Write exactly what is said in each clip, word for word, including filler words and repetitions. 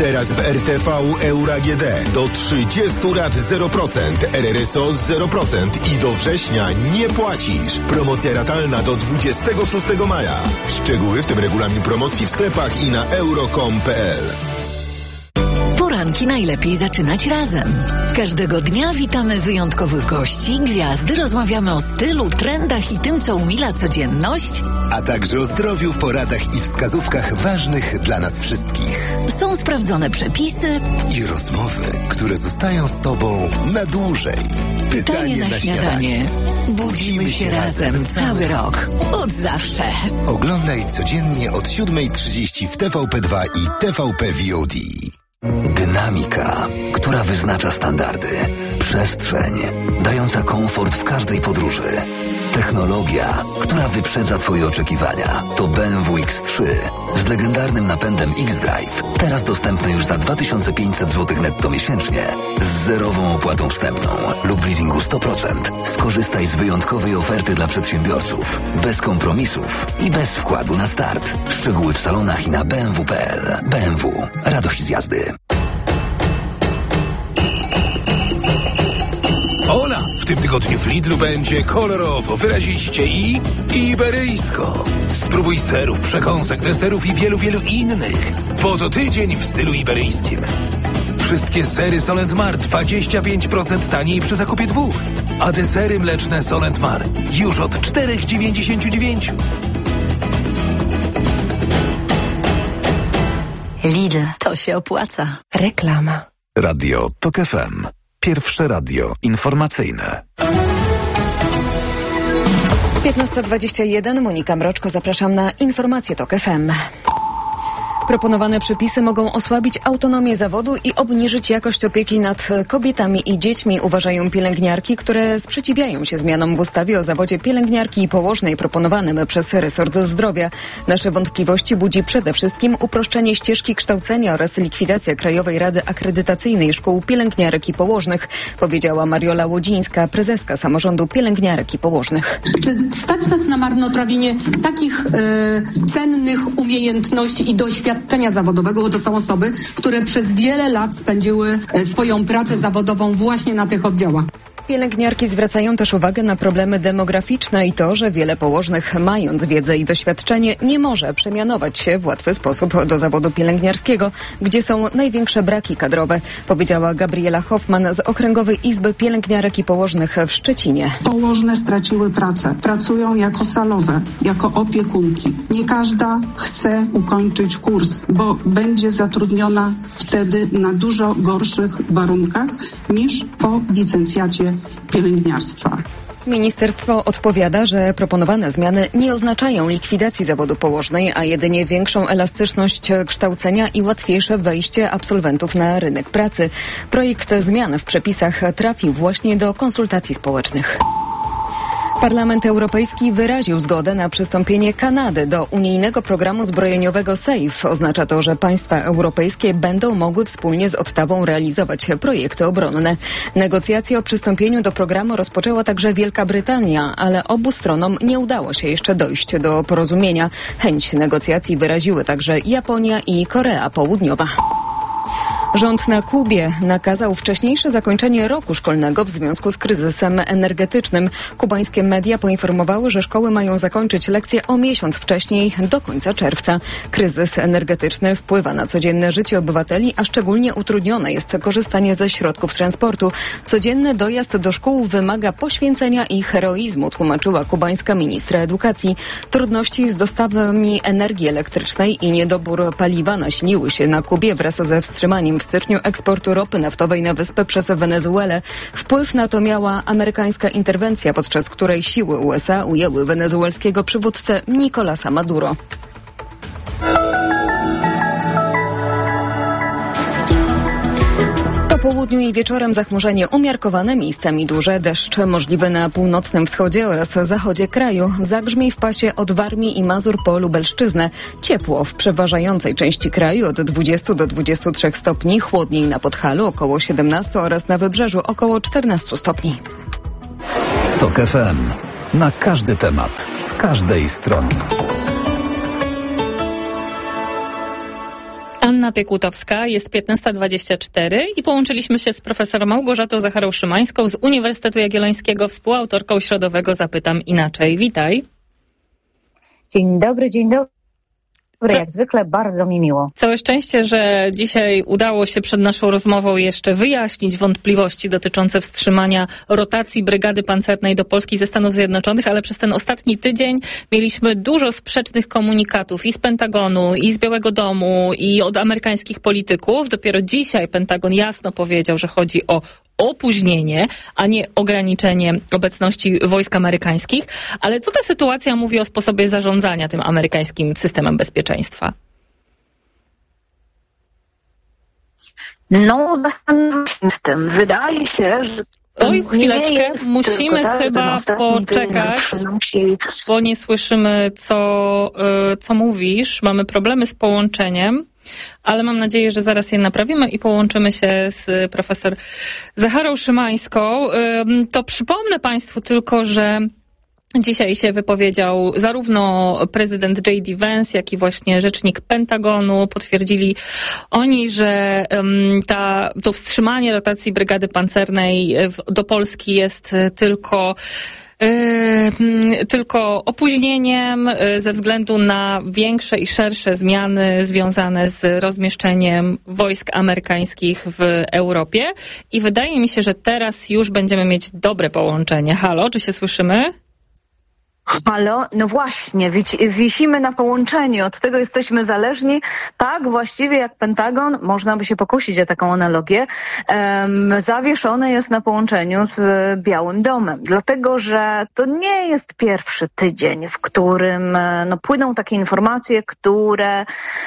Teraz w R T V Euro A G D do trzydziestu lat zero procent, R R S O zero procent i do września nie płacisz. Promocja ratalna do dwudziestego szóstego maja. Szczegóły, w tym regulamin promocji w sklepach i na euro kropka com kropka p l. Poranki najlepiej zaczynać razem. Każdego dnia witamy wyjątkowych gości, gwiazdy, rozmawiamy o stylu, trendach i tym, co umila codzienność. A także o zdrowiu, poradach i wskazówkach ważnych dla nas wszystkich. Są sprawdzone przepisy i rozmowy, które zostają z Tobą na dłużej. Pytanie, Pytanie na, na śniadanie. śniadanie. Budzimy się razem cały rok. Od zawsze. Oglądaj codziennie od siódma trzydzieści w T V P dwa i T V P V O D. Dynamika, która wyznacza standardy. Przestrzeń, dająca komfort w każdej podróży. Technologia, która wyprzedza Twoje oczekiwania. To B M W X trzy z legendarnym napędem X-Drive. Teraz dostępny już za dwa tysiące pięćset złotych netto miesięcznie. Z zerową opłatą wstępną lub leasingu sto procent. Skorzystaj z wyjątkowej oferty dla przedsiębiorców. Bez kompromisów i bez wkładu na start. Szczegóły w salonach i na b m w kropka p l. B M W. Radość z jazdy. Ola, w tym tygodniu w Lidlu będzie kolorowo, wyraziście i iberyjsko. Spróbuj serów, przekąsek, deserów i wielu, wielu innych. Bo to tydzień w stylu iberyjskim. Wszystkie sery Solent Mar dwadzieścia pięć procent taniej przy zakupie dwóch. A desery mleczne Solent Mar już od cztery dziewięćdziesiąt dziewięć. Lidl, to się opłaca. Reklama. Radio Tok F M. Pierwsze radio informacyjne. piętnasta dwadzieścia jeden, Monika Mroczko, zapraszam na informacje Tok F M. Proponowane przepisy mogą osłabić autonomię zawodu i obniżyć jakość opieki nad kobietami i dziećmi, uważają pielęgniarki, które sprzeciwiają się zmianom w ustawie o zawodzie pielęgniarki i położnej proponowanym przez resort zdrowia. Nasze wątpliwości budzi przede wszystkim uproszczenie ścieżki kształcenia oraz likwidacja Krajowej Rady Akredytacyjnej Szkół Pielęgniarek i Położnych, powiedziała Mariola Łodzińska, prezeska Samorządu Pielęgniarek i Położnych. Czy stać nas na marnotrawienie takich e, cennych umiejętności i doświadczeń zawodowego, bo to są osoby, które przez wiele lat spędziły swoją pracę zawodową właśnie na tych oddziałach. Pielęgniarki zwracają też uwagę na problemy demograficzne i to, że wiele położnych, mając wiedzę i doświadczenie, nie może przemianować się w łatwy sposób do zawodu pielęgniarskiego, gdzie są największe braki kadrowe, powiedziała Gabriela Hoffman z Okręgowej Izby Pielęgniarek i Położnych w Szczecinie. Położne straciły pracę. Pracują jako salowe, jako opiekunki. Nie każda chce ukończyć kurs, bo będzie zatrudniona wtedy na dużo gorszych warunkach niż po licencjacie pielęgniarstwa. Ministerstwo odpowiada, że proponowane zmiany nie oznaczają likwidacji zawodu położnej, a jedynie większą elastyczność kształcenia i łatwiejsze wejście absolwentów na rynek pracy. Projekt zmian w przepisach trafił właśnie do konsultacji społecznych. Parlament Europejski wyraził zgodę na przystąpienie Kanady do unijnego programu zbrojeniowego SAFE. Oznacza to, że państwa europejskie będą mogły wspólnie z Ottawą realizować projekty obronne. Negocjacje o przystąpieniu do programu rozpoczęła także Wielka Brytania, ale obu stronom nie udało się jeszcze dojść do porozumienia. Chęć negocjacji wyraziły także Japonia i Korea Południowa. Rząd na Kubie nakazał wcześniejsze zakończenie roku szkolnego w związku z kryzysem energetycznym. Kubańskie media poinformowały, że szkoły mają zakończyć lekcje o miesiąc wcześniej, do końca czerwca. Kryzys energetyczny wpływa na codzienne życie obywateli, a szczególnie utrudnione jest korzystanie ze środków transportu. Codzienny dojazd do szkół wymaga poświęcenia i heroizmu, tłumaczyła kubańska ministra edukacji. Trudności z dostawami energii elektrycznej i niedobór paliwa nasiliły się na Kubie wraz ze wstrzymaniem w styczniu eksportu ropy naftowej na wyspę przez Wenezuelę. Wpływ na to miała amerykańska interwencja, podczas której siły U S A ujęły wenezuelskiego przywódcę Nicolasa Maduro. Po południu i wieczorem zachmurzenie umiarkowane, miejscami duże, deszcz możliwy na północnym wschodzie oraz zachodzie kraju. Zagrzmiej w pasie od Warmii i Mazur po Lubelszczyznę. Ciepło w przeważającej części kraju od dwudziestu do dwudziestu trzech stopni, chłodniej na Podhalu około siedemnastu oraz na Wybrzeżu około czternastu stopni. Tok F M. Na każdy temat, z każdej strony. Anna Piekutowska, jest piętnasta dwadzieścia cztery i połączyliśmy się z profesor Małgorzatą Zacharą-Szymańską z Uniwersytetu Jagiellońskiego, współautorką środowego Zapytam Inaczej. Witaj. Dzień dobry, dzień dobry. Co? Jak zwykle bardzo mi miło. Całe szczęście, że dzisiaj udało się przed naszą rozmową jeszcze wyjaśnić wątpliwości dotyczące wstrzymania rotacji Brygady Pancernej do Polski ze Stanów Zjednoczonych, ale przez ten ostatni tydzień mieliśmy dużo sprzecznych komunikatów i z Pentagonu, i z Białego Domu, i od amerykańskich polityków. Dopiero dzisiaj Pentagon jasno powiedział, że chodzi o opóźnienie, a nie ograniczenie obecności wojsk amerykańskich. Ale co ta sytuacja mówi o sposobie zarządzania tym amerykańskim systemem bezpieczeństwa? No, zastanawiam się w tym. Wydaje się, że Oj, chwileczkę, musimy tak, chyba poczekać, przynosi... bo nie słyszymy, co, co mówisz. Mamy problemy z połączeniem, ale mam nadzieję, że zaraz je naprawimy i połączymy się z profesor Zacharą-Szymańską. To przypomnę Państwu tylko, że dzisiaj się wypowiedział zarówno prezydent J D Vance, jak i właśnie rzecznik Pentagonu. Potwierdzili oni, że um, ta, to wstrzymanie rotacji Brygady Pancernej w, do Polski jest tylko Yy, tylko opóźnieniem yy, ze względu na większe i szersze zmiany związane z rozmieszczeniem wojsk amerykańskich w Europie. I wydaje mi się, że teraz już będziemy mieć dobre połączenie. Halo, czy się słyszymy? Halo? No właśnie, wisimy na połączeniu, od tego jesteśmy zależni. Tak, właściwie jak Pentagon, można by się pokusić o taką analogię, um, zawieszony jest na połączeniu z Białym Domem. Dlatego, że to nie jest pierwszy tydzień, w którym no, płyną takie informacje, które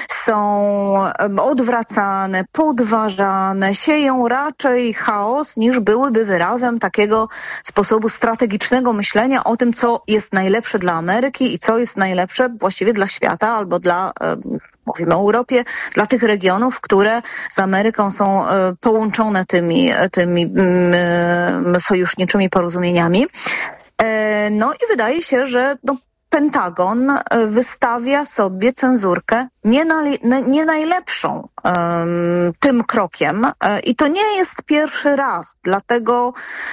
są odwracane, podważane, sieją raczej chaos, niż byłyby wyrazem takiego sposobu strategicznego myślenia o tym, co jest najlepsze dla Ameryki i co jest najlepsze właściwie dla świata albo dla, mówimy o Europie, dla tych regionów, które z Ameryką są połączone tymi, tymi sojuszniczymi porozumieniami. No i wydaje się, że no, Pentagon wystawia sobie cenzurkę nie, na, nie najlepszą um, tym krokiem i to nie jest pierwszy raz, dlatego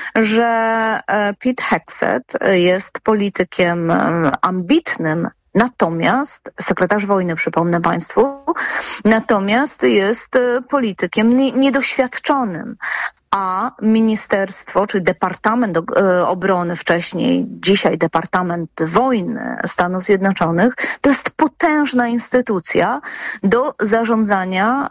że Pete Hegseth jest politykiem ambitnym, natomiast, sekretarz wojny, przypomnę Państwu, natomiast jest politykiem niedoświadczonym. A ministerstwo, czy Departament Obrony wcześniej, dzisiaj Departament Wojny Stanów Zjednoczonych, to jest potężna instytucja do zarządzania,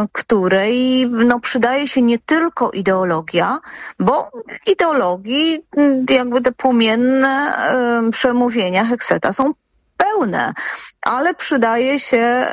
której no, przydaje się nie tylko ideologia, bo ideologii, jakby te płomienne przemówienia Hegsetha są pełne, ale przydaje się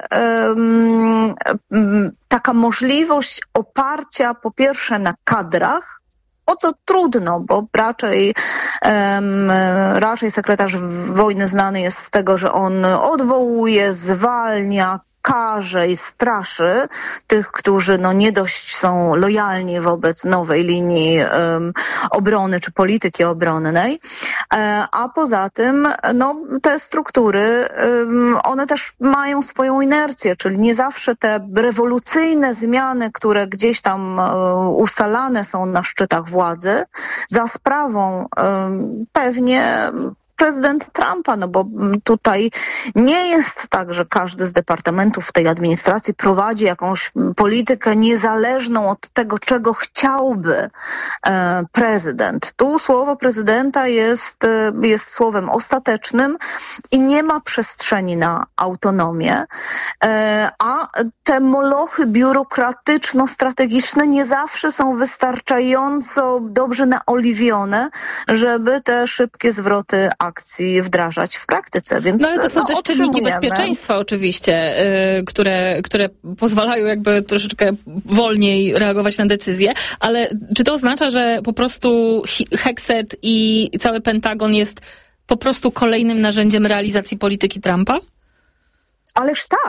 um, um, taka możliwość oparcia po pierwsze na kadrach, o co trudno, bo raczej, um, raczej sekretarz wojny znany jest z tego, że on odwołuje, zwalnia, karze i straszy tych, którzy no nie dość są lojalni wobec nowej linii um, obrony czy polityki obronnej, e, a poza tym no, te struktury, um, one też mają swoją inercję, czyli nie zawsze te rewolucyjne zmiany, które gdzieś tam um, ustalane są na szczytach władzy, za sprawą um, pewnie prezydent Trumpa, no bo tutaj nie jest tak, że każdy z departamentów w tej administracji prowadzi jakąś politykę niezależną od tego, czego chciałby e, prezydent. Tu słowo prezydenta jest, jest słowem ostatecznym i nie ma przestrzeni na autonomię, e, a te molochy biurokratyczno-strategiczne nie zawsze są wystarczająco dobrze naoliwione, żeby te szybkie zwroty akcji wdrażać w praktyce. Więc, no ale to są no, też czynniki bezpieczeństwa oczywiście, yy, które, które pozwalają jakby troszeczkę wolniej reagować na decyzje, ale czy to oznacza, że po prostu Hegseth i cały Pentagon jest po prostu kolejnym narzędziem realizacji polityki Trumpa? Ależ tak.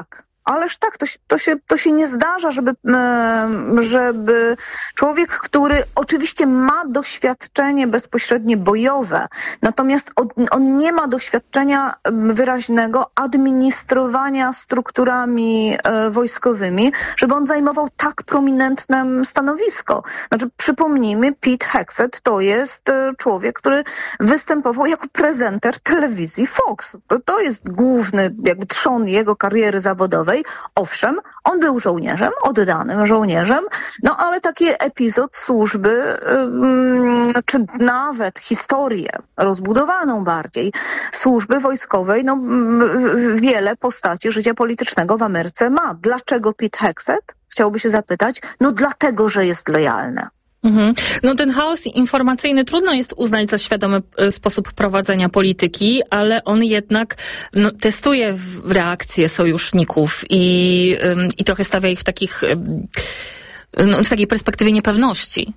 ależ tak, to, to, się, to się nie zdarza, żeby, żeby człowiek, który oczywiście ma doświadczenie bezpośrednie bojowe, natomiast on, on nie ma doświadczenia wyraźnego administrowania strukturami e, wojskowymi, żeby on zajmował tak prominentne stanowisko. Znaczy, przypomnijmy, Pete Hegseth to jest e, człowiek, który występował jako prezenter telewizji Fox. To, to jest główny jakby trzon jego kariery zawodowej. Owszem, on był żołnierzem, oddanym żołnierzem, no ale taki epizod służby, yy, czy nawet historię rozbudowaną bardziej służby wojskowej, no yy, wiele postaci życia politycznego w Ameryce ma. Dlaczego Pete Hegseth? Chciałby się zapytać. No dlatego, że jest lojalny. Mhm. No ten chaos informacyjny trudno jest uznać za świadomy sposób prowadzenia polityki, ale on jednak no, testuje reakcje sojuszników i, i trochę stawia ich w takich, no, w takiej perspektywie niepewności.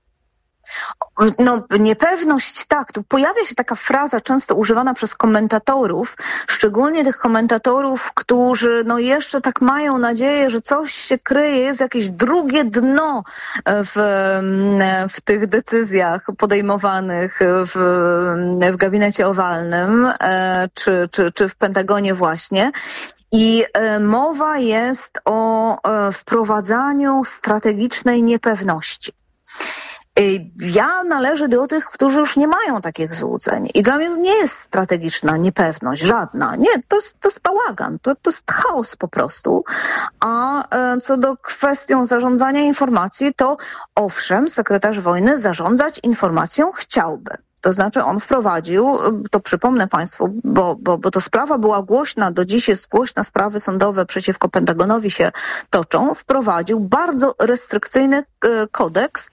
No, niepewność, tak. Tu pojawia się taka fraza często używana przez komentatorów, szczególnie tych komentatorów, którzy no jeszcze tak mają nadzieję, że coś się kryje, jest jakieś drugie dno w, w tych decyzjach podejmowanych w, w gabinecie owalnym czy, czy, czy w Pentagonie właśnie. I mowa jest o wprowadzaniu strategicznej niepewności. Ja należę do tych, którzy już nie mają takich złudzeń. I dla mnie to nie jest strategiczna niepewność, żadna. Nie, to jest, to jest bałagan, to, to jest chaos po prostu. A e, co do kwestią zarządzania informacji, to owszem, sekretarz wojny zarządzać informacją chciałby. To znaczy on wprowadził, to przypomnę Państwu, bo, bo, bo to sprawa była głośna, do dziś jest głośna, sprawy sądowe przeciwko Pentagonowi się toczą, wprowadził bardzo restrykcyjny kodeks,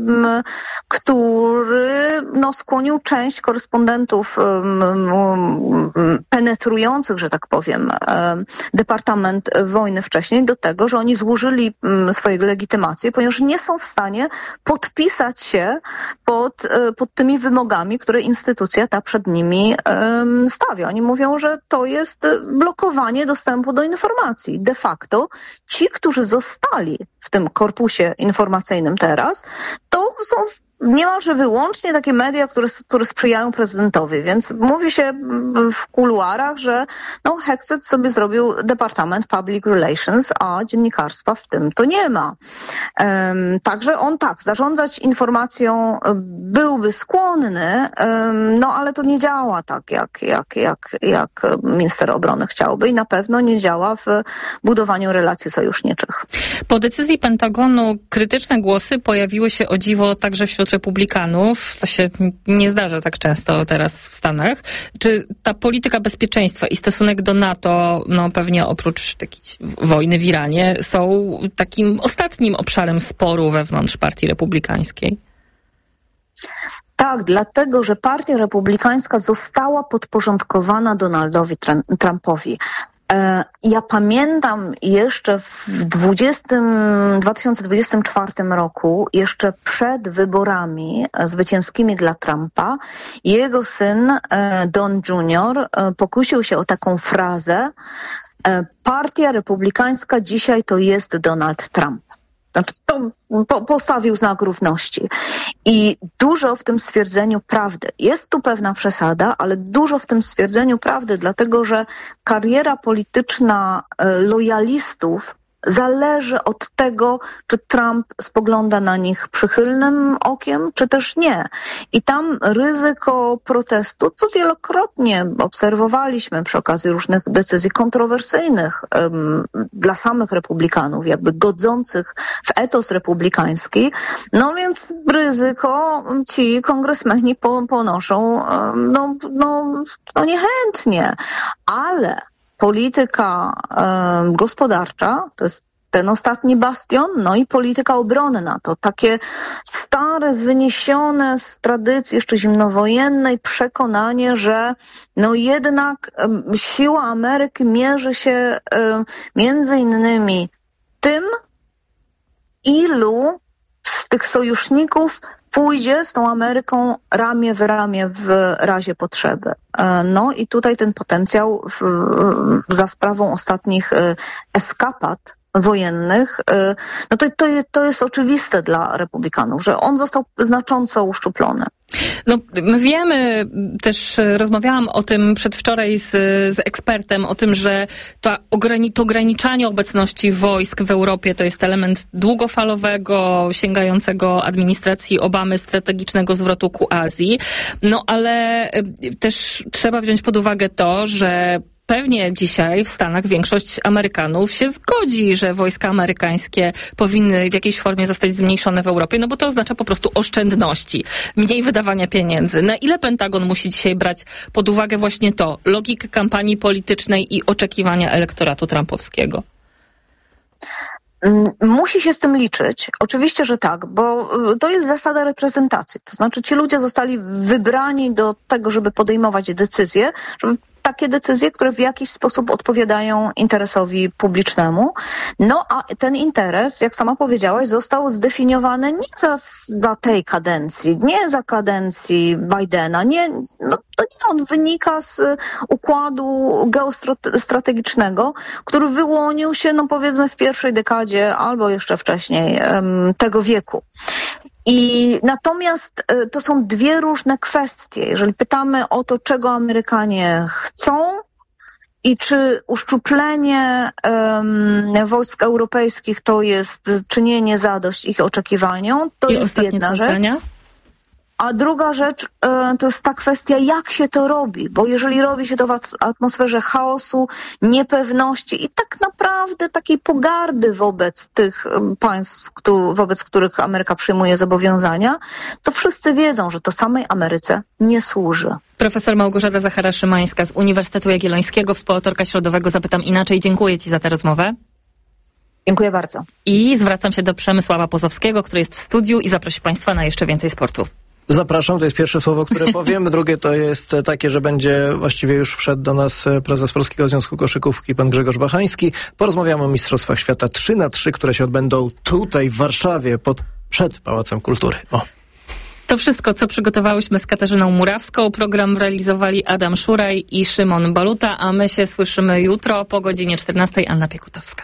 który no, skłonił część korespondentów penetrujących, że tak powiem, Departament Wojny wcześniej do tego, że oni złożyli swoje legitymacje, ponieważ nie są w stanie podpisać się pod, pod tymi wymogami, które instytucja ta przed nimi um, stawia. Oni mówią, że to jest blokowanie dostępu do informacji. De facto ci, którzy zostali w tym korpusie informacyjnym teraz, to są niemalże wyłącznie takie media, które, które sprzyjają prezydentowi, więc mówi się w kuluarach, że no Hegseth sobie zrobił Departament Public Relations, a dziennikarstwa w tym to nie ma. Um, także on tak, zarządzać informacją byłby skłonny, um, no ale to nie działa tak, jak, jak, jak, jak minister obrony chciałby i na pewno nie działa w budowaniu relacji sojuszniczych. Po decyzji Pentagonu krytyczne głosy pojawiły się o dziwo także wśród republikanów. To się nie zdarza tak często teraz w Stanach. Czy ta polityka bezpieczeństwa i stosunek do NATO, no pewnie oprócz takiej wojny w Iranie, są takim ostatnim obszarem sporu wewnątrz partii republikańskiej? Tak, dlatego, że partia republikańska została podporządkowana Donaldowi Trumpowi. Ja pamiętam jeszcze w dwa tysiące dwudziestym czwartym roku, jeszcze przed wyborami zwycięskimi dla Trumpa, jego syn Don junior pokusił się o taką frazę: partia republikańska dzisiaj to jest Donald Trump. Znaczy, to po, postawił znak równości. I dużo w tym stwierdzeniu prawdy. Jest tu pewna przesada, ale dużo w tym stwierdzeniu prawdy, dlatego że kariera polityczna lojalistów zależy od tego, czy Trump spogląda na nich przychylnym okiem, czy też nie. I tam ryzyko protestu, co wielokrotnie obserwowaliśmy przy okazji różnych decyzji kontrowersyjnych um, dla samych republikanów, jakby godzących w etos republikański, no więc ryzyko ci kongresmeni po, ponoszą um, no, no, no niechętnie, ale polityka e, gospodarcza, to jest ten ostatni bastion, no i polityka obronna, to takie stare, wyniesione z tradycji jeszcze zimnowojennej przekonanie, że no jednak e, siła Ameryki mierzy się e, między innymi tym, ilu z tych sojuszników pójdzie z tą Ameryką ramię w ramię w razie potrzeby. No i tutaj ten potencjał w, za sprawą ostatnich eskapad wojennych, no to, to, to jest oczywiste dla republikanów, że on został znacząco uszczuplony. No, my wiemy, też rozmawiałam o tym przedwczoraj z, z ekspertem, o tym, że to, ograni- to ograniczanie obecności wojsk w Europie to jest element długofalowego, sięgającego administracji Obamy, strategicznego zwrotu ku Azji. No ale też trzeba wziąć pod uwagę to, że pewnie dzisiaj w Stanach większość Amerykanów się zgodzi, że wojska amerykańskie powinny w jakiejś formie zostać zmniejszone w Europie, no bo to oznacza po prostu oszczędności, mniej wydawania pieniędzy. Na ile Pentagon musi dzisiaj brać pod uwagę właśnie to, logikę kampanii politycznej i oczekiwania elektoratu trumpowskiego? Musi się z tym liczyć. Oczywiście, że tak, bo to jest zasada reprezentacji. To znaczy ci ludzie zostali wybrani do tego, żeby podejmować decyzje, żeby takie decyzje, które w jakiś sposób odpowiadają interesowi publicznemu. No a ten interes, jak sama powiedziałaś, został zdefiniowany nie za, za tej kadencji, nie za kadencji Bidena, nie, no, to nie on wynika z układu geostrategicznego, który wyłonił się, no powiedzmy, w pierwszej dekadzie albo jeszcze wcześniej um, tego wieku. I natomiast y, to są dwie różne kwestie. Jeżeli pytamy o to, czego Amerykanie chcą i czy uszczuplenie um, wojsk europejskich to jest czynienie zadość ich oczekiwaniom, to I jest jedna rzecz. Zdania? A druga rzecz y, to jest ta kwestia, jak się to robi, bo jeżeli robi się to w atmosferze chaosu, niepewności i tak naprawdę takiej pogardy wobec tych państw, kto, wobec których Ameryka przyjmuje zobowiązania, to wszyscy wiedzą, że to samej Ameryce nie służy. Profesor Małgorzata Zachara-Szymańska z Uniwersytetu Jagiellońskiego, współautorka Środowego Zapytam Inaczej. Dziękuję Ci za tę rozmowę. Dziękuję bardzo. I zwracam się do Przemysława Pozowskiego, który jest w studiu i zaprosi Państwa na jeszcze więcej sportu. Zapraszam, to jest pierwsze słowo, które powiem. Drugie to jest takie, że będzie, właściwie już wszedł do nas prezes Polskiego Związku Koszykówki, pan Grzegorz Bachański. Porozmawiamy o Mistrzostwach Świata trzy na trzy, które się odbędą tutaj w Warszawie, pod, przed Pałacem Kultury. O. To wszystko, co przygotowałyśmy z Katarzyną Murawską. Program realizowali Adam Szuraj i Szymon Baluta, a my się słyszymy jutro po godzinie czternastej. Anna Piekutowska.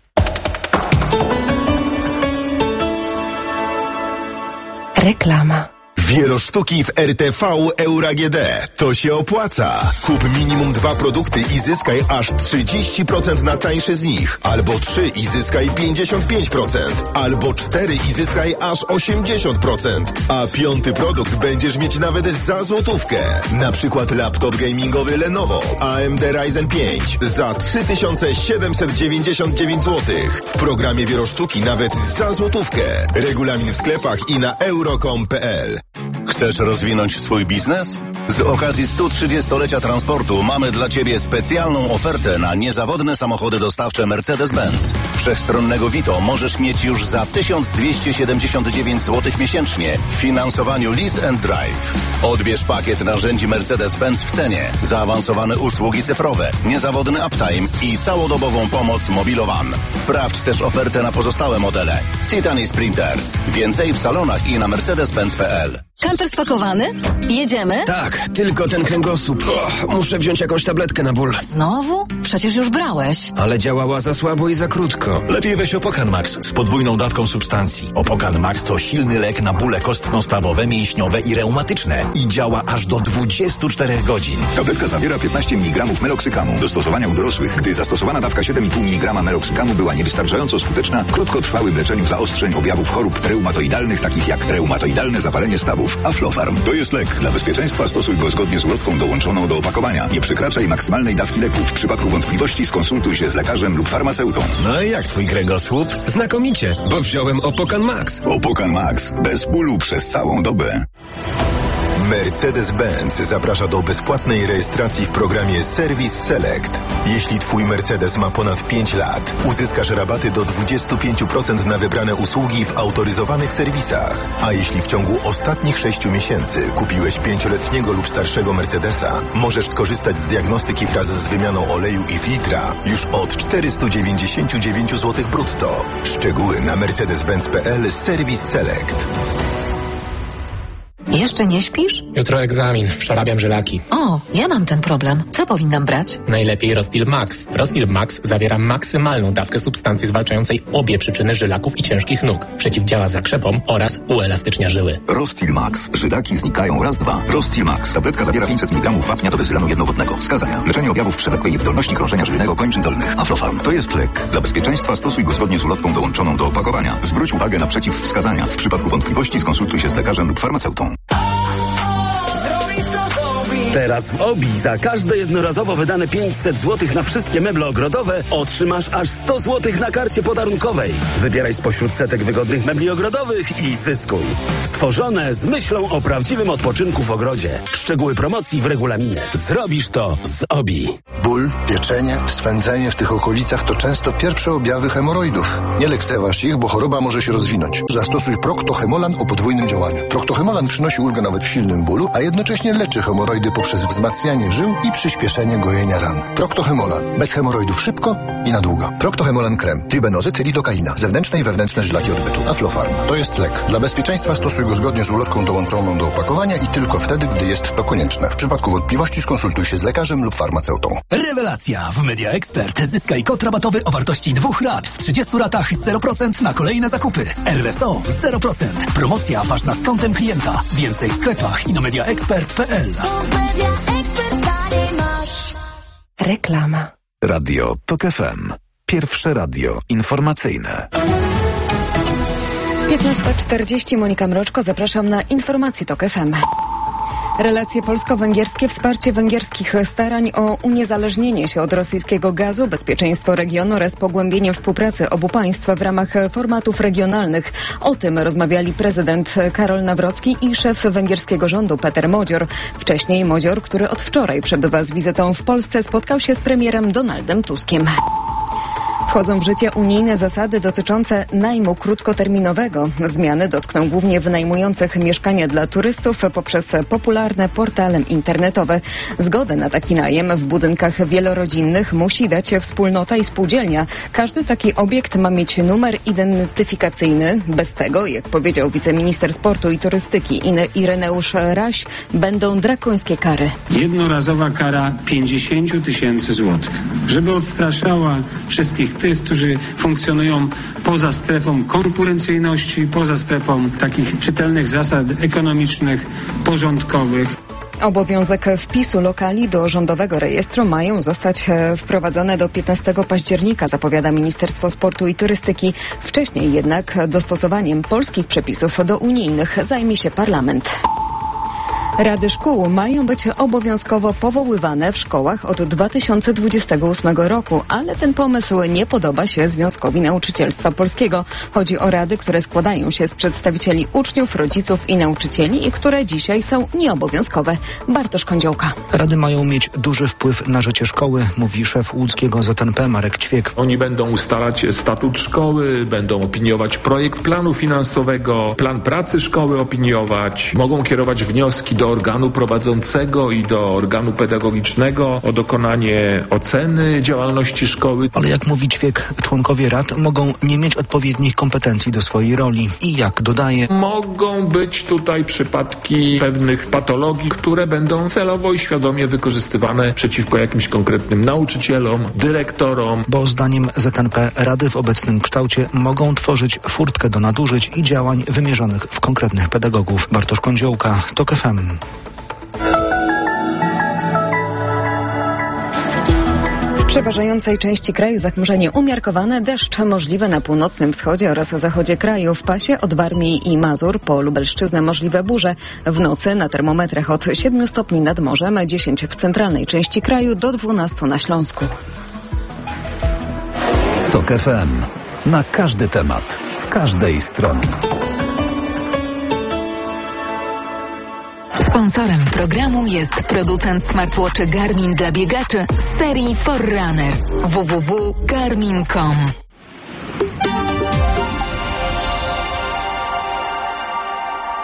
Reklama. Wielosztuki w R T V Euro A G D. To się opłaca. Kup minimum dwa produkty i zyskaj aż trzydzieści procent na tańsze z nich. Albo trzy i zyskaj pięćdziesiąt pięć procent. Albo cztery i zyskaj aż osiemdziesiąt procent. A piąty produkt będziesz mieć nawet za złotówkę. Na przykład laptop gamingowy Lenovo A M D Ryzen pięć za trzy tysiące siedemset dziewięćdziesiąt dziewięć złotych. W programie Wielosztuki nawet za złotówkę. Regulamin w sklepach i na euro kropka com kropka p l. Chcesz rozwinąć swój biznes? Z okazji stu trzydziestolecia transportu mamy dla Ciebie specjalną ofertę na niezawodne samochody dostawcze Mercedes-Benz. Wszechstronnego Vito możesz mieć już za tysiąc dwieście siedemdziesiąt dziewięć złotych miesięcznie w finansowaniu Lease and Drive. Odbierz pakiet narzędzi Mercedes-Benz w cenie, zaawansowane usługi cyfrowe, niezawodny uptime i całodobową pomoc Mobilowan. Sprawdź też ofertę na pozostałe modele. Citan i Sprinter. Więcej w salonach i na mercedes benz kropka p l. Kamper spakowany? Jedziemy? Tak, tylko ten kręgosłup. O, muszę wziąć jakąś tabletkę na ból. Znowu? Przecież już brałeś. Ale działała za słabo i za krótko. Lepiej weź Opokan Max z podwójną dawką substancji. Opokan Max to silny lek na bóle kostno-stawowe, mięśniowe i reumatyczne. I działa aż do dwudziestu czterech godzin. Tabletka zawiera piętnaście miligramów meloksykamu. Do stosowania u dorosłych, gdy zastosowana dawka siedem i pół miligrama meloksykamu była niewystarczająco skuteczna w krótkotrwałym leczeniu zaostrzeń objawów chorób reumatoidalnych, takich jak reumatoidalne zapalenie stawów. Aflofarm to jest lek. Dla bezpieczeństwa stosuj go zgodnie z ulotką dołączoną do opakowania. Nie przekraczaj maksymalnej dawki leku. W przypadku wątpliwości skonsultuj się z lekarzem lub farmaceutą. No i jak twój kręgosłup? Znakomicie, bo wziąłem Opokan Max. Opokan Max. Bez bólu przez całą dobę. Mercedes-Benz zaprasza do bezpłatnej rejestracji w programie Service Select. Jeśli twój Mercedes ma ponad pięć lat, uzyskasz rabaty do dwadzieścia pięć procent na wybrane usługi w autoryzowanych serwisach. A jeśli w ciągu ostatnich sześciu miesięcy kupiłeś pięcioletniego lub starszego Mercedesa, możesz skorzystać z diagnostyki wraz z wymianą oleju i filtra już od czterysta dziewięćdziesiąt dziewięć złotych brutto. Szczegóły na mercedes benz kropka p l Service Select. Jeszcze nie śpisz? Jutro egzamin, przerabiam żylaki. O, ja mam ten problem. Co powinnam brać? Najlepiej Rostil Max. Rostil Max zawiera maksymalną dawkę substancji zwalczającej obie przyczyny żylaków i ciężkich nóg. Przeciwdziała zakrzepom oraz uelastycznia żyły. Rostil Max. Żylaki znikają raz, dwa. Rostil Max. Tabletka zawiera pięćset miligramów wapnia do bezylanu jednowodnego. Wskazania. Leczenie objawów przewlekłej niewydolności krążenia żylnego kończyn dolnych. Aflofarm. To jest lek. Dla bezpieczeństwa stosuj go zgodnie z ulotką dołączoną do opakowania. Zwróć uwagę na przeciwwskazania. W przypadku wątpliwości skonsultuj się z lekarzem lub farmaceutą. Teraz w Obi za każde jednorazowo wydane pięćset złotych na wszystkie meble ogrodowe otrzymasz aż sto złotych na karcie podarunkowej. Wybieraj spośród setek wygodnych mebli ogrodowych i zyskuj. Stworzone z myślą o prawdziwym odpoczynku w ogrodzie. Szczegóły promocji w regulaminie. Zrobisz to z Obi. Ból, pieczenie, swędzenie w tych okolicach to często pierwsze objawy hemoroidów. Nie lekceważ ich, bo choroba może się rozwinąć. Zastosuj Procto-Hemolan o podwójnym działaniu. Procto-Hemolan przynosi ulgę nawet w silnym bólu, a jednocześnie leczy hemoroidy poprzez wzmacnianie żył i przyspieszenie gojenia ran. Procto-Hemolan. Bez hemoroidów szybko i na długo. Procto-Hemolan krem. Tribenozyt, lidokaina. Zewnętrzne i wewnętrzne żylaki odbytu. Aflofarm. To jest lek. Dla bezpieczeństwa stosuj go zgodnie z ulotką dołączoną do opakowania i tylko wtedy, gdy jest to konieczne. W przypadku wątpliwości skonsultuj się z lekarzem lub farmaceutą. Rewelacja! W Media Expert zyskaj kod rabatowy o wartości dwóch rat w trzydziestu ratach zero procent na kolejne zakupy. R S O zero procent. Promocja ważna z kontem klienta. Więcej w sklepach i na media expert kropka p l. Reklama. Radio TOK F M. Pierwsze radio informacyjne. piętnasta czterdzieści, Monika Mroczko, zapraszam na informacje TOK F M. Relacje polsko-węgierskie, wsparcie węgierskich starań o uniezależnienie się od rosyjskiego gazu, bezpieczeństwo regionu oraz pogłębienie współpracy obu państw w ramach formatów regionalnych. O tym rozmawiali prezydent Karol Nawrocki i szef węgierskiego rządu Peter Modzior. Wcześniej Modzior, który od wczoraj przebywa z wizytą w Polsce, spotkał się z premierem Donaldem Tuskiem. Wchodzą w życie unijne zasady dotyczące najmu krótkoterminowego. Zmiany dotkną głównie wynajmujących mieszkania dla turystów poprzez popularne portale internetowe. Zgodę na taki najem w budynkach wielorodzinnych musi dać wspólnota i spółdzielnia. Każdy taki obiekt ma mieć numer identyfikacyjny. Bez tego, jak powiedział wiceminister sportu i turystyki Ireneusz Raś, będą drakońskie kary. Jednorazowa kara pięćdziesiąt tysięcy złotych. Żeby odstraszała wszystkich tych, którzy funkcjonują poza strefą konkurencyjności, poza strefą takich czytelnych zasad ekonomicznych, porządkowych. Obowiązek wpisu lokali do rządowego rejestru mają zostać wprowadzone do piętnastego października, zapowiada Ministerstwo Sportu i Turystyki. Wcześniej jednak dostosowaniem polskich przepisów do unijnych zajmie się parlament. Rady szkół mają być obowiązkowo powoływane w szkołach od dwa tysiące dwudziestego ósmego roku, ale ten pomysł nie podoba się Związkowi Nauczycielstwa Polskiego. Chodzi o rady, które składają się z przedstawicieli uczniów, rodziców i nauczycieli i które dzisiaj są nieobowiązkowe. Bartosz Kądziołka. Rady mają mieć duży wpływ na życie szkoły, mówi szef łódzkiego Z N P Marek Ćwiek. Oni będą ustalać statut szkoły, będą opiniować projekt planu finansowego, plan pracy szkoły opiniować, mogą kierować wnioski do do organu prowadzącego i do organu pedagogicznego o dokonanie oceny działalności szkoły. Ale jak mówi Ćwiek, członkowie rad mogą nie mieć odpowiednich kompetencji do swojej roli i jak dodaje, mogą być tutaj przypadki pewnych patologii, które będą celowo i świadomie wykorzystywane przeciwko jakimś konkretnym nauczycielom, dyrektorom. Bo zdaniem Z N P rady w obecnym kształcie mogą tworzyć furtkę do nadużyć i działań wymierzonych w konkretnych pedagogów. Bartosz Kądziołka, TOK F M. W przeważającej części kraju zachmurzenie umiarkowane, deszcz możliwy na północnym wschodzie oraz zachodzie kraju. W pasie od Warmii i Mazur po Lubelszczyznę możliwe burze. W nocy na termometrach od siedmiu stopni nad morzem, dziesięć w centralnej części kraju do dwunastu na Śląsku. TOK F M. Na każdy temat, z każdej strony. Sponsorem programu jest producent smartwatchy Garmin dla biegaczy z serii Forerunner. w w w kropka garmin kropka com.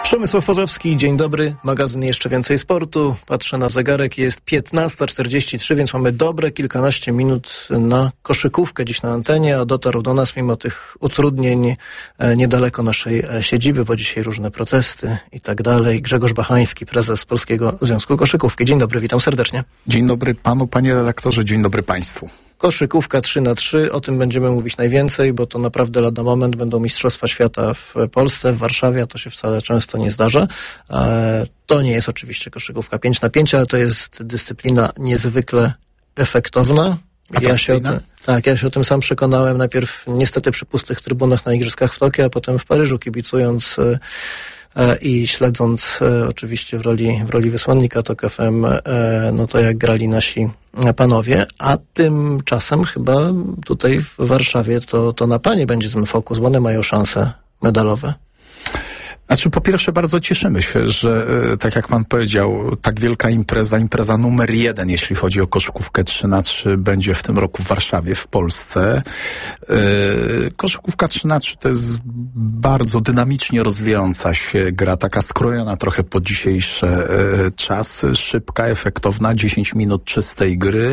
Przemysław Pozowski, dzień dobry. Magazyn Jeszcze Więcej Sportu. Patrzę na zegarek, jest piętnasta czterdzieści trzy, więc mamy dobre kilkanaście minut na koszykówkę dziś na antenie, a dotarł do nas mimo tych utrudnień niedaleko naszej siedziby, bo dzisiaj różne protesty i tak dalej. Grzegorz Bachański, prezes Polskiego Związku Koszykówki. Dzień dobry, witam serdecznie. Dzień dobry panu, panie redaktorze, dzień dobry państwu. Koszykówka trzy na trzy, o tym będziemy mówić najwięcej, bo to naprawdę lada moment będą Mistrzostwa Świata w Polsce, w Warszawie, a to się wcale często nie zdarza. To nie jest oczywiście koszykówka pięć na pięć, ale to jest dyscyplina niezwykle efektowna. Ja się o tym, tak, ja się o tym sam przekonałem najpierw niestety przy pustych trybunach na Igrzyskach w Tokio, a potem w Paryżu, kibicując i śledząc oczywiście w roli, w roli wysłannika Tok F M, no to jak grali nasi panowie, a tymczasem chyba tutaj w Warszawie to, to na panie będzie ten fokus, bo one mają szanse medalowe. Znaczy, po pierwsze bardzo cieszymy się, że tak jak pan powiedział, tak wielka impreza, impreza numer jeden, jeśli chodzi o koszykówkę trzy na trzy, będzie w tym roku w Warszawie, w Polsce. Koszykówka trzy na trzy to jest bardzo dynamicznie rozwijająca się gra, taka skrojona trochę pod dzisiejsze czasy, szybka, efektowna, dziesięć minut czystej gry.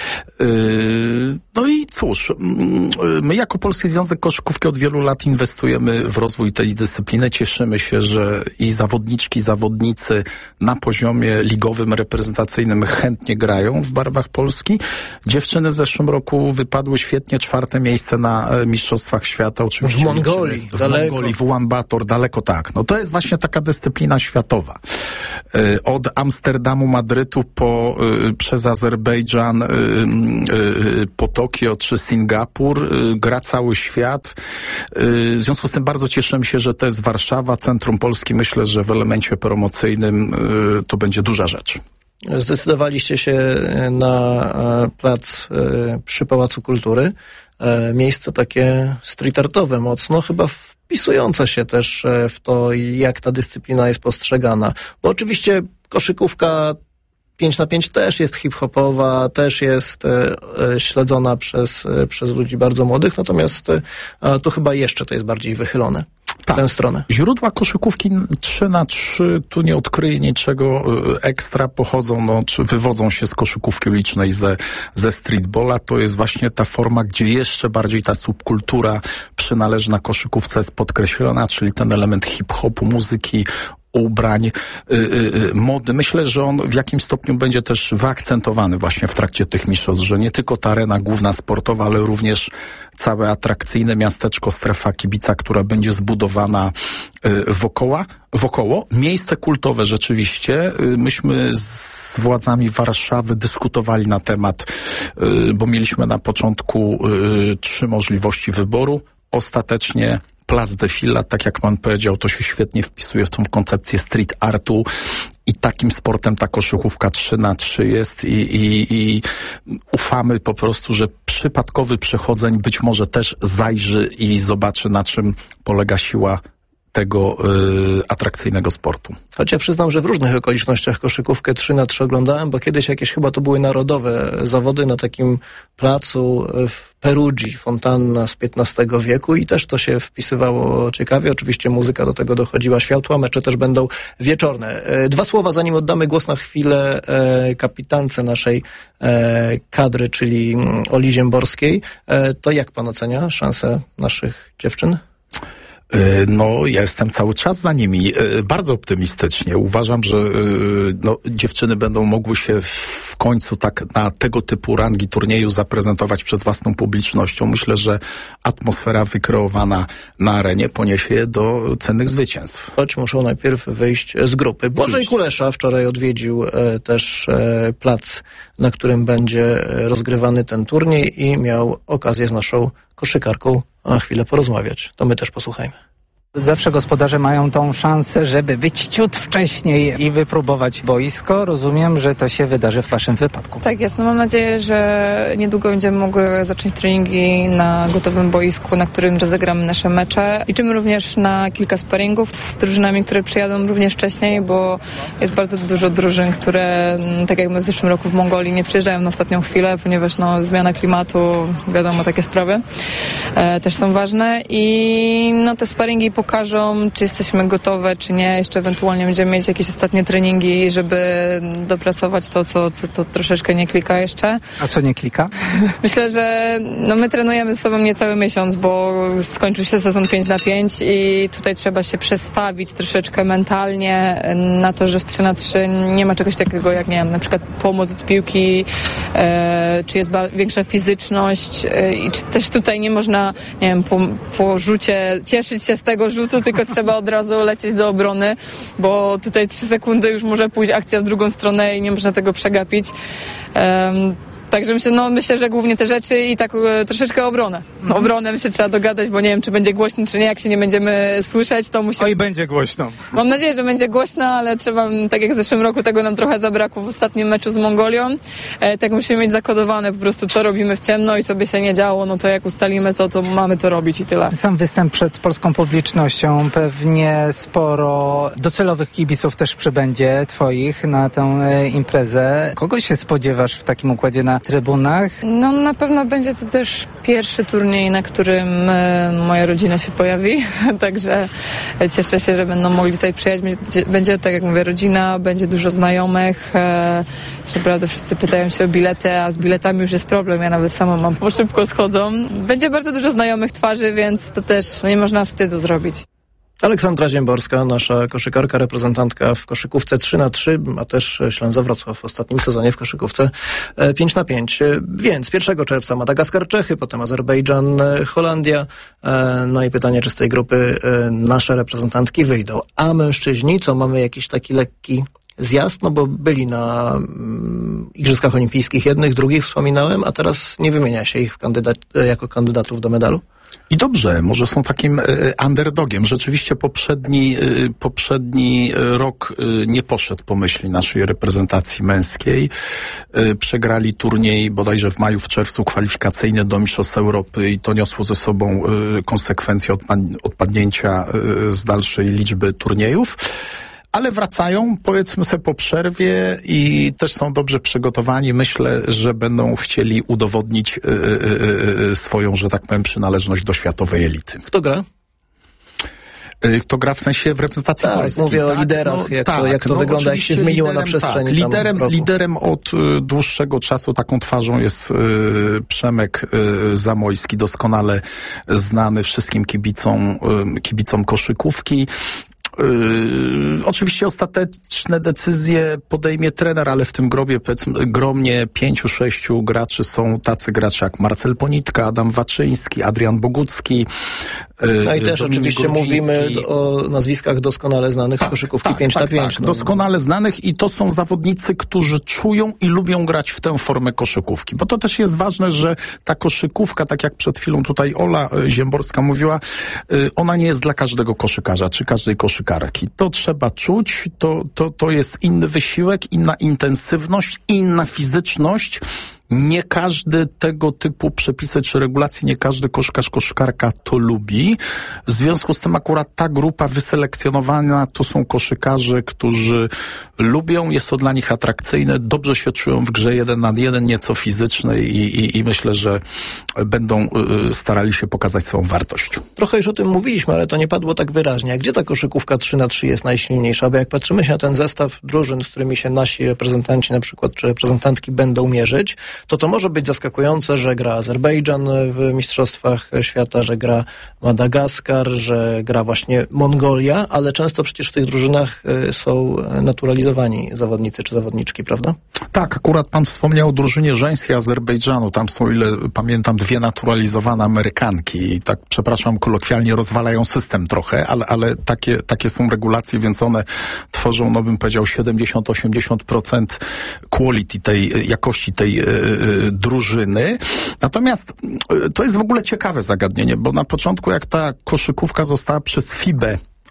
No i cóż, my jako Polski Związek Koszykówki od wielu lat inwestujemy w rozwój tej dyscypliny, cieszymy się, że i zawodniczki, i zawodnicy na poziomie ligowym, reprezentacyjnym chętnie grają w barwach Polski. Dziewczyny w zeszłym roku wypadły świetnie, czwarte miejsce na Mistrzostwach Świata. Oczywiście w Mongolii, w daleko. Mongolii, w Ulaan Bator, daleko tak. No to jest właśnie taka dyscyplina światowa. Od Amsterdamu, Madrytu po, przez Azerbejdżan, po Tokio czy Singapur gra cały świat. W związku z tym bardzo cieszymy się, że to jest Warszawa, Centrum Polski. Myślę, że w elemencie promocyjnym y, to będzie duża rzecz. Zdecydowaliście się na plac y, przy Pałacu Kultury. Y, miejsce takie street artowe mocno, chyba wpisujące się też w to, jak ta dyscyplina jest postrzegana. Bo oczywiście koszykówka pięć na pięć też jest hip-hopowa, też jest e, śledzona przez, e, przez ludzi bardzo młodych, natomiast e, to chyba jeszcze to jest bardziej wychylone. Tak. W tę stronę. Źródła koszykówki trzy na trzy, tu nie odkryję niczego ekstra, pochodzą, no, czy wywodzą się z koszykówki ulicznej, ze, ze streetballa. To jest właśnie ta forma, gdzie jeszcze bardziej ta subkultura przynależna koszykówce jest podkreślona, czyli ten element hip-hopu, muzyki, ubrań, y, y, mody. Myślę, że on w jakimś stopniu będzie też wyakcentowany właśnie w trakcie tych mistrzostw, że nie tylko ta arena główna sportowa, ale również całe atrakcyjne miasteczko, strefa kibica, która będzie zbudowana y, wokoła, wokoło. Miejsce kultowe rzeczywiście. Y, myśmy z władzami Warszawy dyskutowali na temat, y, bo mieliśmy na początku y, trzy możliwości wyboru. Ostatecznie Plac Defila, tak jak pan powiedział, to się świetnie wpisuje w tą koncepcję street artu i takim sportem ta koszykówka trzy na trzy jest i, i, i ufamy po prostu, że przypadkowy przechodzeń być może też zajrzy i zobaczy, na czym polega siła tego y, atrakcyjnego sportu. Choć ja przyznam, że w różnych okolicznościach koszykówkę trzy na trzy oglądałem, bo kiedyś jakieś chyba to były narodowe zawody na takim placu w Perugii, fontanna z piętnastego wieku i też to się wpisywało ciekawie. Oczywiście muzyka do tego dochodziła, światła, mecze też będą wieczorne. Dwa słowa, zanim oddamy głos na chwilę kapitance naszej kadry, czyli Oli Ziemborskiej. To jak pan ocenia szanse naszych dziewczyn? No, ja jestem cały czas za nimi. Bardzo optymistycznie. Uważam, że no, dziewczyny będą mogły się w końcu tak na tego typu rangi turnieju zaprezentować przed własną publicznością. Myślę, że atmosfera wykreowana na arenie poniesie je do cennych zwycięstw. Choć muszą najpierw wyjść z grupy. Błażej Kulesza wczoraj odwiedził e, też e, plac, na którym będzie rozgrywany ten turniej i miał okazję z naszą koszykarką a chwilę porozmawiać. To my też posłuchajmy. Zawsze gospodarze mają tą szansę, żeby być ciut wcześniej i wypróbować boisko. Rozumiem, że to się wydarzy w waszym wypadku. Tak jest. No mam nadzieję, że niedługo będziemy mogły zacząć treningi na gotowym boisku, na którym rozegramy nasze mecze. Liczymy również na kilka sparingów z drużynami, które przyjadą również wcześniej, bo jest bardzo dużo drużyn, które, tak jak my w zeszłym roku w Mongolii, nie przyjeżdżają na ostatnią chwilę, ponieważ no, zmiana klimatu, wiadomo, takie sprawy e, też są ważne i no, te sparingi pokażą, czy jesteśmy gotowe, czy nie. Jeszcze ewentualnie będziemy mieć jakieś ostatnie treningi, żeby dopracować to, co, co to troszeczkę nie klika jeszcze. A co nie klika? Myślę, że no my trenujemy z sobą niecały miesiąc, bo skończył się sezon pięć na pięć i tutaj trzeba się przestawić troszeczkę mentalnie na to, że w trzy na trzy nie ma czegoś takiego jak, nie wiem, na przykład pomoc od piłki, e, czy jest ba- większa fizyczność e, i czy też tutaj nie można, nie wiem, po, po rzucie cieszyć się z tego rzutu, tylko trzeba od razu lecieć do obrony, bo tutaj trzy sekundy już może pójść akcja w drugą stronę i nie można tego przegapić. Um, Także myślę, no myślę, że głównie te rzeczy i tak e, troszeczkę obronę. No, obronę się trzeba dogadać, bo nie wiem, czy będzie głośno, czy nie. Jak się nie będziemy słyszeć, to musimy... Oj, będzie głośno. Mam nadzieję, że będzie głośno, ale trzeba, tak jak w zeszłym roku, tego nam trochę zabrakło w ostatnim meczu z Mongolią. E, tak musimy mieć zakodowane po prostu, co robimy w ciemno i sobie się nie działo, no to jak ustalimy to, to mamy to robić i tyle. Sam występ przed polską publicznością, pewnie sporo docelowych kibiców też przybędzie twoich na tę e, imprezę. Kogo się spodziewasz w takim układzie na trybunach? No na pewno będzie to też pierwszy turniej, na którym e, moja rodzina się pojawi, także cieszę się, że będą mogli tutaj przyjechać. Będzie, będzie, tak jak mówię, rodzina, będzie dużo znajomych, e, naprawdę wszyscy pytają się o bilety, a z biletami już jest problem, ja nawet sama mam, bo szybko schodzą. Będzie bardzo dużo znajomych twarzy, więc to też no, nie można wstydu zrobić. Aleksandra Ziemborska, nasza koszykarka, reprezentantka w koszykówce trzy na trzy, a też Śląza Wrocław w ostatnim sezonie w koszykówce pięć na pięć. Więc pierwszego czerwca Madagaskar, Czechy, potem Azerbejdżan, Holandia. No i pytanie, czy z tej grupy nasze reprezentantki wyjdą. A mężczyźni, co mamy jakiś taki lekki zjazd, no bo byli na mm, Igrzyskach Olimpijskich jednych, drugich wspominałem, a teraz nie wymienia się ich w kandydat, jako kandydatów do medalu. I dobrze, może są takim y, underdogiem. Rzeczywiście poprzedni, y, poprzedni rok y, nie poszedł po myśli naszej reprezentacji męskiej. Y, przegrali turniej bodajże w maju, w czerwcu kwalifikacyjny do Mistrzostw Europy i to niosło ze sobą y, konsekwencje odpad- odpadnięcia y, z dalszej liczby turniejów. Ale wracają, powiedzmy sobie, po przerwie i też są dobrze przygotowani. Myślę, że będą chcieli udowodnić y, y, y, swoją, że tak powiem, przynależność do światowej elity. Kto gra? Kto gra w sensie w reprezentacji tak, Polski. Mówię tak, o liderach, no, jak, tak, to, jak to no, wygląda, jak się zmieniło liderem, na przestrzeni tak, liderem, tam roku. Liderem od y, dłuższego czasu taką twarzą jest y, Przemek y, Zamojski, doskonale znany wszystkim kibicom, y, kibicom koszykówki. Yy, oczywiście ostateczne decyzje podejmie trener, ale w tym grobie, gromnie pięciu, sześciu graczy są tacy gracze jak Marcel Ponitka, Adam Waczyński, Adrian Bogucki. Yy, no i też Dominik oczywiście Grodziński. mówimy o nazwiskach doskonale znanych tak, z koszykówki tak, pięć tak, na pięć. Tak, no. doskonale znanych i to są zawodnicy, którzy czują i lubią grać w tę formę koszykówki, bo to też jest ważne, że ta koszykówka, tak jak przed chwilą tutaj Ola Ziemborska mówiła, yy, ona nie jest dla każdego koszykarza, czy każdej koszykarki. To trzeba czuć, to, to, to jest inny wysiłek, inna intensywność, inna fizyczność. Nie każdy tego typu przepisy czy regulacje, nie każdy koszykarz, koszykarka to lubi. W związku z tym akurat ta grupa wyselekcjonowana to są koszykarze, którzy lubią, jest to dla nich atrakcyjne, dobrze się czują w grze jeden na jeden, nieco fizycznej i, i, i myślę, że będą y, starali się pokazać swoją wartość. Trochę już o tym mówiliśmy, ale to nie padło tak wyraźnie. A gdzie ta koszykówka trzy na trzy jest najsilniejsza? Bo jak patrzymy się na ten zestaw drużyn, z którymi się nasi reprezentanci na przykład, czy reprezentantki będą mierzyć, to to może być zaskakujące, że gra Azerbejdżan w Mistrzostwach Świata, że gra Madagaskar, że gra właśnie Mongolia, ale często przecież w tych drużynach y, są naturalizowani zawodnicy czy zawodniczki, prawda? Tak, akurat pan wspomniał o drużynie żeńskiej Azerbejdżanu. Tam są, ile pamiętam, dwie naturalizowane Amerykanki i tak, przepraszam, kolokwialnie rozwalają system trochę, ale, ale takie, takie są regulacje, więc one tworzą, no bym powiedział, siedemdziesiąt do osiemdziesięciu procent quality tej, jakości tej y, y, drużyny. Natomiast y, to jest w ogóle ciekawe zagadnienie, bo na początku, jak ta koszykówka została przez F I B E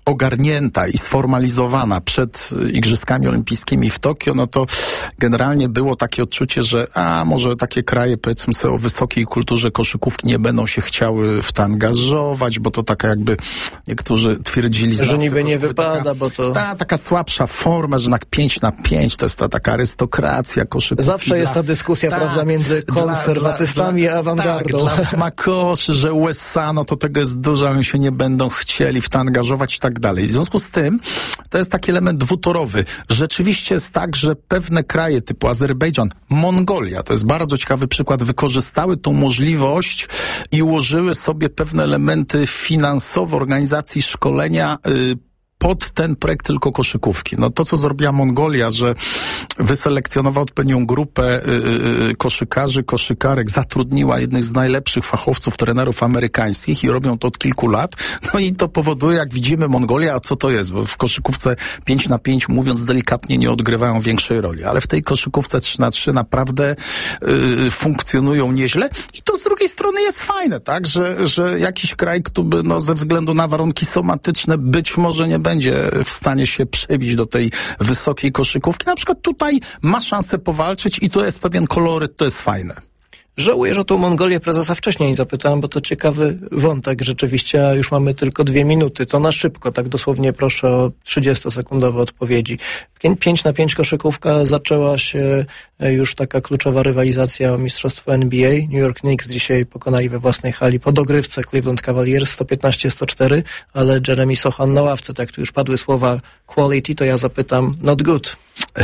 ogarnięta i sformalizowana przed Igrzyskami Olimpijskimi w Tokio, no to generalnie było takie odczucie, że a może takie kraje, powiedzmy sobie, o wysokiej kulturze koszykówki nie będą się chciały w to angażować, bo to taka jakby niektórzy twierdzili, że niby nie wypada, taka, bo to... Ta, taka słabsza forma, że na pięć na pięć to jest ta taka arystokracja koszykówki. Zawsze jest dla, ta dyskusja, ta, prawda, między konserwatystami dla, a awangardą. Tak, dla smakoszy, że U S A, no to tego jest dużo, oni się nie będą chcieli w to angażować i tak dalej. W związku z tym to jest taki element dwutorowy. Rzeczywiście jest tak, że pewne kraje typu Azerbejdżan, Mongolia, to jest bardzo ciekawy przykład, wykorzystały tą możliwość i ułożyły sobie pewne elementy finansowe, organizacji szkolenia yy, pod ten projekt tylko koszykówki. No to, co zrobiła Mongolia, że wyselekcjonowała odpowiednią grupę yy, koszykarzy, koszykarek, zatrudniła jednych z najlepszych fachowców, trenerów amerykańskich i robią to od kilku lat. No i to powoduje, jak widzimy, Mongolia, a co to jest? Bo w koszykówce pięć na pięć, mówiąc delikatnie, nie odgrywają większej roli. Ale w tej koszykówce trzy na trzy naprawdę yy, funkcjonują nieźle. I to z drugiej strony jest fajne, tak? Że, że jakiś kraj, który no, ze względu na warunki somatyczne być może nie będzie będzie w stanie się przebić do tej wysokiej koszykówki. Na przykład tutaj ma szansę powalczyć i to jest pewien koloryt, to jest fajne. Żałuję, że tą Mongolię prezesa wcześniej zapytałem, bo to ciekawy wątek rzeczywiście, a już mamy tylko dwie minuty. To na szybko, tak dosłownie proszę o trzydziestosekundowe odpowiedzi. pięć na pięć koszykówka, zaczęła się już taka kluczowa rywalizacja o mistrzostwo N B A. New York Knicks dzisiaj pokonali we własnej hali po dogrywce Cleveland Cavaliers sto piętnaście sto cztery, ale Jeremy Sochan na ławce, tak jak tu już padły słowa quality, to ja zapytam not good.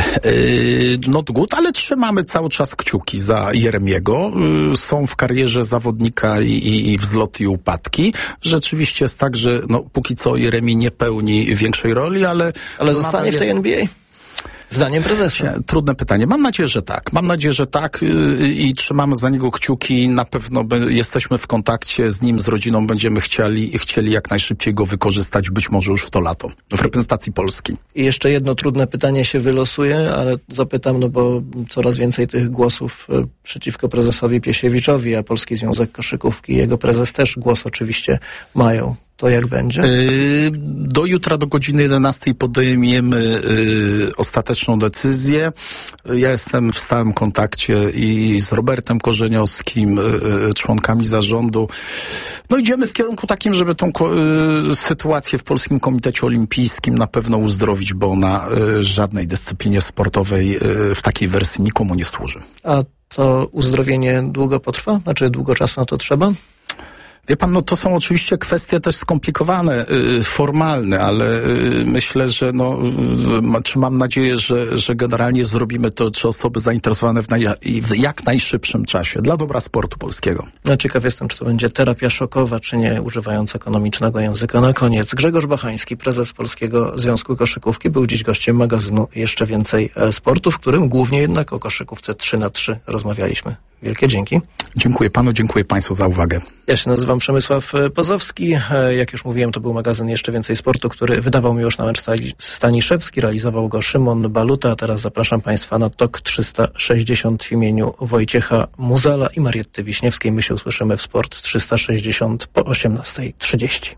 Yy, not good, ale trzymamy cały czas kciuki za Jeremiego. Yy, są w karierze zawodnika i, i, i wzloty i upadki. Rzeczywiście jest tak, że no, póki co Jeremi nie pełni większej roli, ale... Ale zostanie w tej N B A? Zdaniem prezesa. Trudne pytanie. Mam nadzieję, że tak. Mam nadzieję, że tak yy, i trzymamy za niego kciuki. Na pewno by, jesteśmy w kontakcie z nim, z rodziną. Będziemy chcieli, chcieli jak najszybciej go wykorzystać, być może już w to lato, w reprezentacji Polski. I jeszcze jedno trudne pytanie się wylosuje, ale zapytam, no bo coraz więcej tych głosów y, przeciwko prezesowi Piesiewiczowi, a Polski Związek Koszykówki i jego prezes też głos oczywiście mają. To jak będzie? Yy, do jutra, do godziny jedenastej podejmiemy yy, ostateczną decyzję. Ja jestem w stałym kontakcie i z Robertem Korzeniowskim, yy, członkami zarządu. No idziemy w kierunku takim, żeby tą yy, sytuację w Polskim Komitecie Olimpijskim na pewno uzdrowić, bo ona yy, żadnej dyscyplinie sportowej yy, w takiej wersji nikomu nie służy. A to uzdrowienie długo potrwa? Znaczy długo czasu na to trzeba? Wie pan, no to są oczywiście kwestie też skomplikowane, y, formalne, ale y, myślę, że no, y, czy mam nadzieję, że, że generalnie zrobimy to, czy osoby zainteresowane w, naj, w jak najszybszym czasie, dla dobra sportu polskiego. No ciekaw jestem, czy to będzie terapia szokowa, czy nie, używając ekonomicznego języka. Na koniec Grzegorz Bachański, prezes Polskiego Związku Koszykówki, był dziś gościem magazynu Jeszcze Więcej Sportu, w którym głównie jednak o koszykówce trzy na trzy rozmawialiśmy. Wielkie dzięki. Dziękuję panu, dziękuję państwu za uwagę. Ja się nazywam Przemysław Pozowski. Jak już mówiłem, to był magazyn Jeszcze Więcej Sportu, który wydawał Miłosz Staniszewski, realizował go Szymon Baluta, a teraz zapraszam państwa na T O K trzysta sześćdziesiąt w imieniu Wojciecha Muzala i Marietty Wiśniewskiej. My się usłyszymy w Sport trzysta sześćdziesiąt po osiemnastej trzydzieści.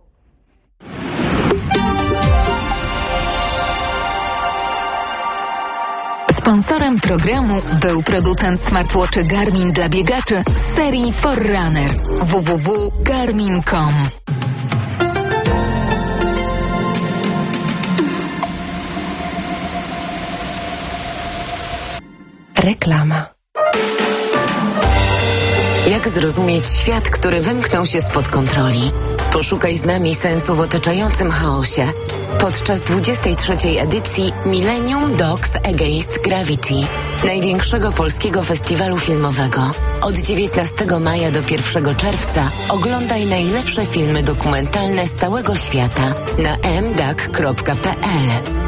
Sponsorem programu był producent smartwatchy Garmin dla biegaczy z serii Forerunner w w w kropka garmin kropka com. Reklama. Jak zrozumieć świat, który wymknął się spod kontroli? Poszukaj z nami sensu w otaczającym chaosie. Podczas dwudziestej trzeciej edycji Millennium Dogs Against Gravity, największego polskiego festiwalu filmowego. Od dziewiętnastego maja do pierwszego czerwca oglądaj najlepsze filmy dokumentalne z całego świata na m d a g kropka p l.